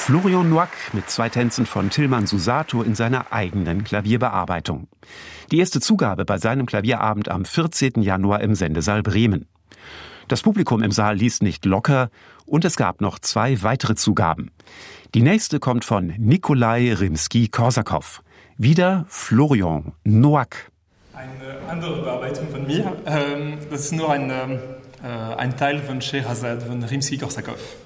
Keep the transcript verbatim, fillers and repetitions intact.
Florian Noack mit zwei Tänzen von Tilman Susato in seiner eigenen Klavierbearbeitung. Die erste Zugabe bei seinem Klavierabend am vierzehnten Januar im Sendesaal Bremen. Das Publikum im Saal ließ nicht locker und es gab noch zwei weitere Zugaben. Die nächste kommt von Nikolai Rimsky-Korsakow. Wieder Florian Noack. Eine andere Bearbeitung von mir. Das ist nur ein, ein Teil von Scheherazade von Rimsky-Korsakow.